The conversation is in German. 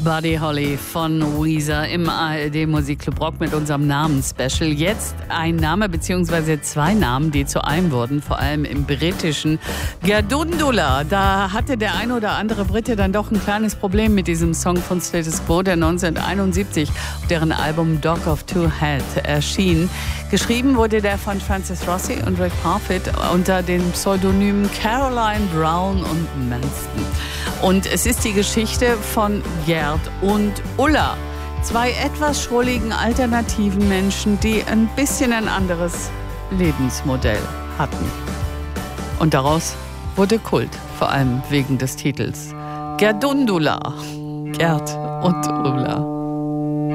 Buddy Holly von Weezer im ARD Musikclub Rock mit unserem Namensspecial. Jetzt ein Name bzw. zwei Namen, die zu einem wurden, vor allem im britischen Gerdundula. Da hatte der ein oder andere Brite dann doch ein kleines Problem mit diesem Song von Status Quo, der 1971 auf deren Album Dog of Two Head erschien. Geschrieben wurde der von Francis Rossi und Rick Parfitt unter den Pseudonymen Caroline Brown und Manston. Und es ist die Geschichte von Gerd und Ulla, zwei etwas schrulligen alternativen Menschen, die ein bisschen ein anderes Lebensmodell hatten. Und daraus wurde Kult, vor allem wegen des Titels. Gerdundula, Gerd und Ulla.